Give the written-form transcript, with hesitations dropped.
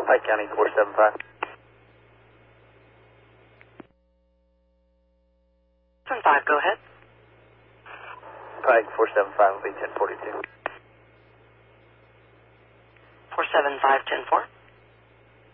Pike County 475. 5, go ahead. Pike 475 will be 1042. 475, 10-4.